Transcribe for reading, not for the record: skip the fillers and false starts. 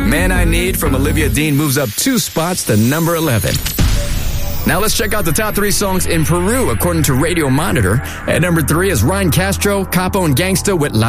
Man I Need from Olivia Dean moves up 2 spots to number 11. Now let's check out the top 3 songs in Peru according to Radio Monitor. At number 3 is Ryan Castro, Capo and Gangsta with La